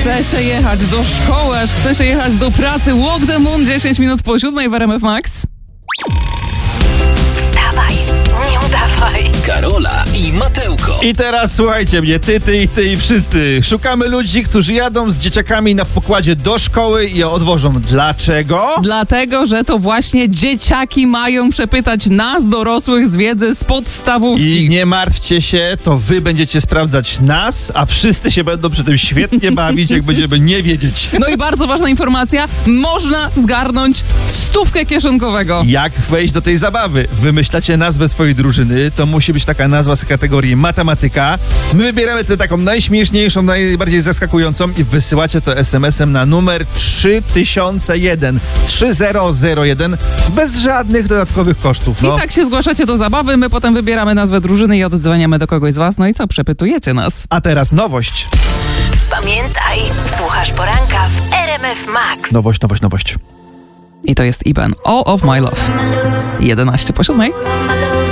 chce się jechać do szkoły, aż chce się jechać do pracy. Walk the Moon, 10 minut po 7 w RMF Max. Wstawaj, nie udawaj. Karola i Matełko. I teraz słuchajcie mnie, ty i wszyscy. Szukamy ludzi, którzy jadą z dzieciakami na pokładzie do szkoły i je odwożą. Dlaczego? Dlatego, że to właśnie dzieciaki mają przepytać nas, dorosłych, z wiedzy z podstawówki. I nie martwcie się, to wy będziecie sprawdzać nas, a wszyscy się będą przy tym świetnie bawić, jak będziemy nie wiedzieć. No i bardzo ważna informacja, można zgarnąć 100 kieszonkowego. Jak wejść do tej zabawy? Wymyślacie nazwę swojej drużyny, to musi być taka nazwa z kategorii matematyka. My wybieramy tę taką najśmieszniejszą, najbardziej zaskakującą i wysyłacie to SMS-em na numer 3001 3001 bez żadnych dodatkowych kosztów. No. I tak się zgłaszacie do zabawy, my potem wybieramy nazwę drużyny i oddzwaniamy do kogoś z was. No i co, przepytujecie nas. A teraz nowość. Pamiętaj, słuchasz poranka w RMF Max. Nowość. I to jest IBAN All of My Love. 11 po 7.